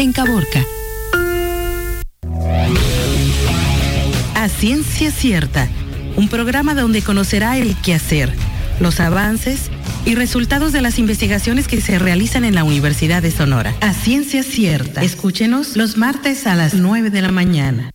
en Caborca. A Ciencia Cierta, un programa donde conocerá el quehacer, los avances y resultados de las investigaciones que se realizan en la Universidad de Sonora. A Ciencia Cierta, escúchenos los martes a las 9 de la mañana.